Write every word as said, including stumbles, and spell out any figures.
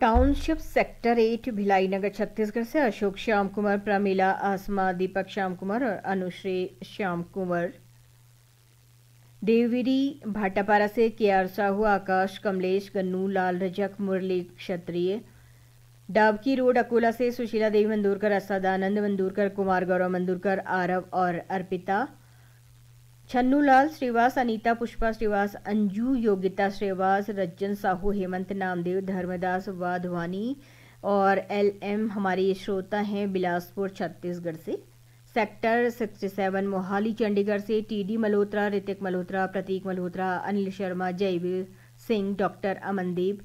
Township sector eight Bhilai नगर छत्तीसगढ़ से अशोक श्याम कुमार, प्रमीला आसमा, दीपक श्याम कुमार और अनुश्री श्याम कुमार। देवगिरी भाटापारा से के are Sahu, Akash, Kamlesh, Gannu, Lal Rajak, Murali Kshatriya. Dabki road Akola से सुशीला देवी मंदूरकर, असदानंद मंदूरकर, कुमार गौरव मंदूरकर, आरव और अर्पिता। छन्नूलाल श्रीवास, अनीता पुष्पा श्रीवास, अंजू योगिता श्रीवास, रज्जन साहू, हेमंत नामदेव, धर्मदास वाधवानी और एल एम हमारे श्रोता हैं बिलासपुर छत्तीसगढ़ से। सेक्टर सड़सठ मोहाली चंडीगढ़ से टीडी मल्होत्रा, ऋतिक मल्होत्रा, प्रतीक मल्होत्रा, अनिल शर्मा, जयवीर सिंह, डॉक्टर अमनदीप,